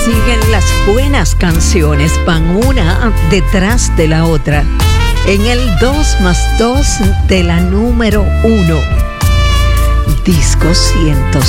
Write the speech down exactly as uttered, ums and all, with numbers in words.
siguen las buenas canciones, van una detrás de la otra. En el dos más dos de la número uno, Disco ciento